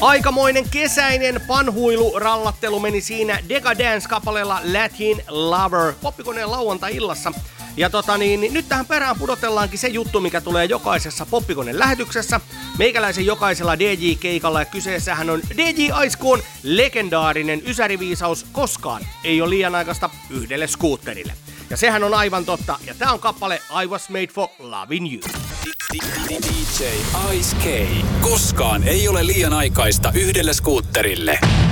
Aikamoinen kesäinen panhuilu-rallattelu meni siinä Decadence-kappaleella Latin Lover poppikoneen lauantai-illassa. Ja nyt tähän perään pudotellaankin se juttu, mikä tulee jokaisessa poppikoneen lähetyksessä. Meikäläisen jokaisella DJ-keikalla ja kyseessähän on DJ Icecoon legendaarinen ysäriviisaus koskaan ei ole liian aikaista yhdelle skuutterille. Ja sehän on aivan totta, ja tää on kappale I Was Made For Loving You. DJ Ice K. Koskaan ei ole liian aikaista yhdelle skuutterille.